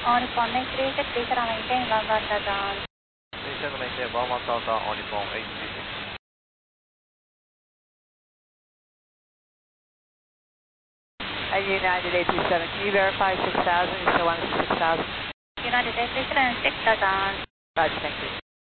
On Nippon 936, please around maintain 11,000. Maintain 11,000 on Nippon 836. United 837, can you verify 6,000? You still want to see 6,000? United 837, 6,000. Roger, thank you.